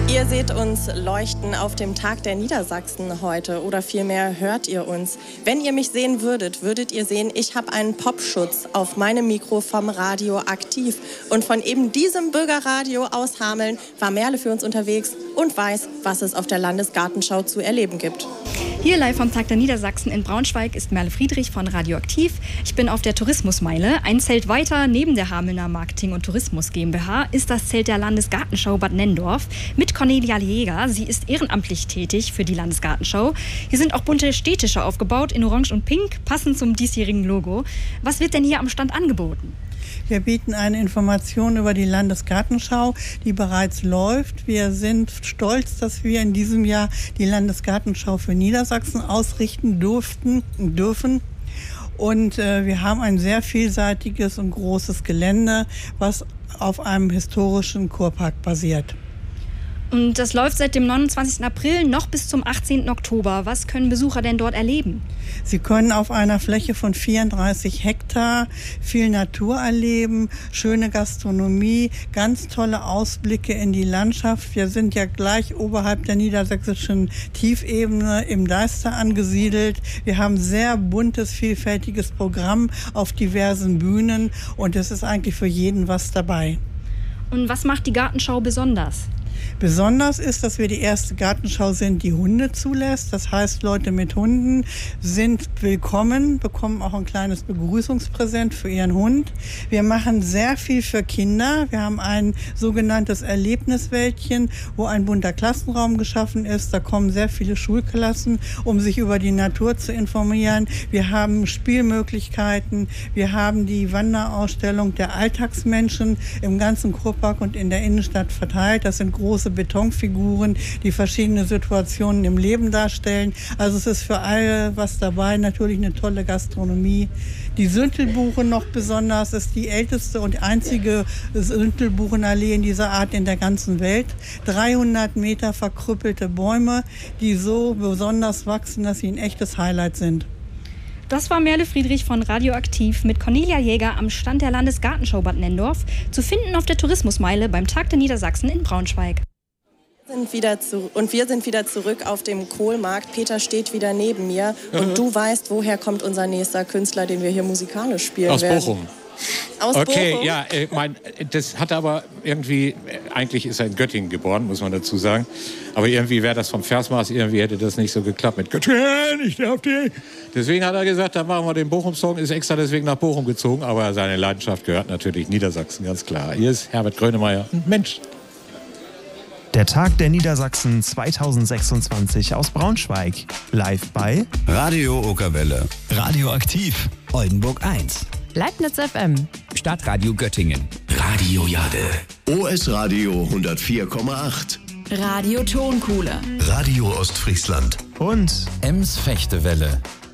Ihr seht uns leuchten auf dem Tag der Niedersachsen heute oder vielmehr hört ihr uns. Wenn ihr mich sehen würdet, würdet ihr sehen, ich habe einen Popschutz auf meinem Mikro vom Radio Aktiv. Und von eben diesem Bürgerradio aus Hameln war Merle für uns unterwegs und weiß, was es auf der Landesgartenschau zu erleben gibt. Hier live vom Tag der Niedersachsen in Braunschweig ist Merle Friedrich von Radio Aktiv. Ich bin auf der Tourismusmeile. Ein Zelt weiter neben der Hamelner Marketing- und Tourismus GmbH ist das Zelt der Landesgartenschau Bad Nenndorf mit Cornelia Jäger. Sie ist ehrenamtlich tätig für die Landesgartenschau. Hier sind auch bunte Stehtische aufgebaut in Orange und Pink, passend zum diesjährigen Logo. Was wird denn hier am Stand angeboten? Wir bieten eine Information über die Landesgartenschau, die bereits läuft. Wir sind stolz, dass wir in diesem Jahr die Landesgartenschau für Niedersachsen ausrichten dürfen. Und wir haben ein sehr vielseitiges und großes Gelände, was auf einem historischen Kurpark basiert. Und das läuft seit dem 29. April noch bis zum 18. Oktober. Was können Besucher denn dort erleben? Sie können auf einer Fläche von 34 Hektar viel Natur erleben, schöne Gastronomie, ganz tolle Ausblicke in die Landschaft. Wir sind ja gleich oberhalb der niedersächsischen Tiefebene im Deister angesiedelt. Wir haben sehr buntes, vielfältiges Programm auf diversen Bühnen und es ist eigentlich für jeden was dabei. Und was macht die Gartenschau besonders? Besonders ist, dass wir die erste Gartenschau sind, die Hunde zulässt. Das heißt, Leute mit Hunden sind willkommen, bekommen auch ein kleines Begrüßungspräsent für ihren Hund. Wir machen sehr viel für Kinder. Wir haben ein sogenanntes Erlebniswäldchen, wo ein bunter Klassenraum geschaffen ist. Da kommen sehr viele Schulklassen, um sich über die Natur zu informieren. Wir haben Spielmöglichkeiten. Wir haben die Wanderausstellung der Alltagsmenschen im ganzen Kurpark und in der Innenstadt verteilt. Das sind große Betonfiguren, die verschiedene Situationen im Leben darstellen. Also es ist für alle was dabei. Natürlich eine tolle Gastronomie. Die Süntelbuche noch besonders ist die älteste und einzige Süntelbuchenallee in dieser Art in der ganzen Welt. 300 Meter verkrüppelte Bäume, die so besonders wachsen, dass sie ein echtes Highlight sind. Das war Merle Friedrich von Radio Aktiv mit Cornelia Jäger am Stand der Landesgartenschau Bad Nenndorf, zu finden auf der Tourismusmeile beim Tag der Niedersachsen in Braunschweig. Wir sind wieder zurück auf dem Kohlmarkt. Peter steht wieder neben mir. Und du weißt, woher kommt unser nächster Künstler, den wir hier musikalisch spielen werden. Aus Bochum. Aus okay, Bochum? Ja, das hat aber irgendwie, eigentlich ist er in Göttingen geboren, muss man dazu sagen. Aber irgendwie wäre das vom Versmaß, irgendwie hätte das nicht so geklappt mit Göttingen, ich darf dich. Deswegen hat er gesagt, dann machen wir den Bochum-Song, ist extra deswegen nach Bochum gezogen. Aber seine Leidenschaft gehört natürlich Niedersachsen, ganz klar. Hier ist Herbert Grönemeyer, Mensch. Der Tag der Niedersachsen 2026 aus Braunschweig. Live bei Radio Okerwelle. Radio Aktiv. Oldenburg 1. Leibniz FM. Stadtradio Göttingen. Radio Jade. OS Radio 104,8. Radio Tonkuhle. Radio Ostfriesland. und Ems Fechtewelle.